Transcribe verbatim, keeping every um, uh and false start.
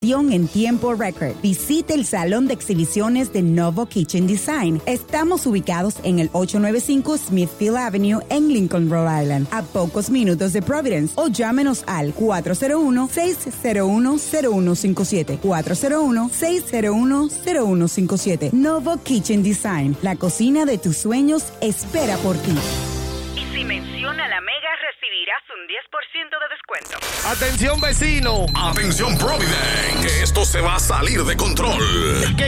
perfección en tiempo récord. Visite el salón de exhibiciones de Novo Kitchen Design. Estamos ubicados en el ochocientos noventa y cinco Smithfield Avenue en Lincoln, Rhode Island, a pocos minutos de Providence, o llámenos al cuatro cero uno, seis cero uno, cero uno cinco siete, cuatro cero uno, seis cero uno, cero uno cinco siete. Novo Kitchen Design, la cocina de tus sueños espera por ti. Y si menciona la Mega, recibirás un diez por ciento de descuento. Atención, vecino. Atención, Providence, que esto se va a salir de control. Que